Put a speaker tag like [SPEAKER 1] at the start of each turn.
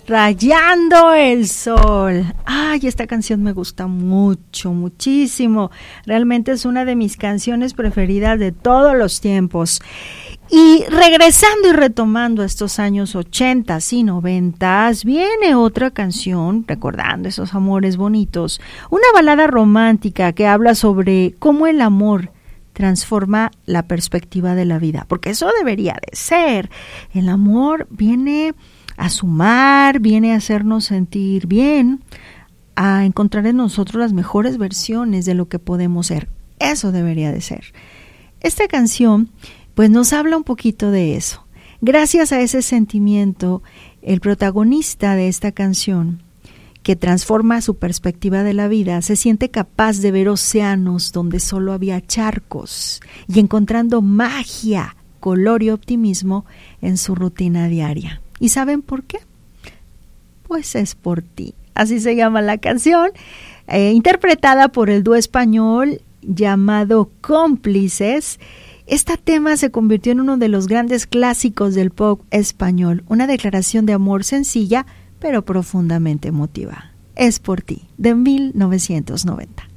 [SPEAKER 1] Rayando el sol. Ay, esta canción me gusta mucho, muchísimo. Realmente es una de mis canciones preferidas de todos los tiempos. Y regresando y retomando estos años 80 y 90, viene otra canción, recordando esos amores bonitos, una balada romántica que habla sobre cómo el amor transforma la perspectiva de la vida, porque eso debería de ser. El amor viene a sumar, viene a hacernos sentir bien, a encontrar en nosotros las mejores versiones de lo que podemos ser. Eso debería de ser. Esta canción pues nos habla un poquito de eso. Gracias a ese sentimiento, el protagonista de esta canción, que transforma su perspectiva de la vida, se siente capaz de ver océanos donde solo había charcos y encontrando magia, color y optimismo en su rutina diaria. ¿Y saben por qué? Pues es por ti. Así se llama la canción, interpretada por el dúo español llamado Cómplices. Este tema se convirtió en uno de los grandes clásicos del pop español, una declaración de amor sencilla, pero profundamente emotiva. Es por ti, de 1990.